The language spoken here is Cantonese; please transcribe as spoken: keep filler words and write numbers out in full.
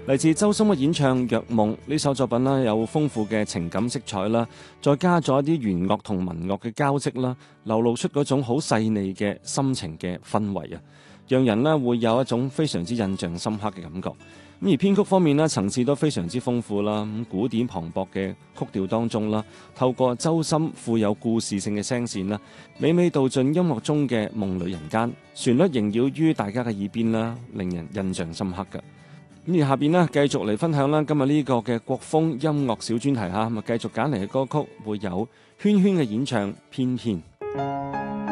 嚟自周深嘅演唱《若夢》呢首作品啦，有豐富嘅情感色彩啦，再加咗一啲弦樂同民樂嘅交織啦，流露出嗰種好細膩嘅心情嘅氛圍啊，讓人呢會有一種非常之印象深刻嘅感覺。咁而編曲方面呢，層次都非常之豐富啦，咁古典磅礴嘅曲調當中啦，透過周深富有故事性嘅聲線啦，娓娓道盡音樂中嘅夢裏人間，旋律縈繞於大家嘅耳邊啦，令人印象深刻嘅。咁而下邊呢，繼續嚟分享啦，今日呢個嘅國風音樂小專題嚇，咁啊繼續揀嚟嘅歌曲會有圈圈嘅演唱《偏偏》。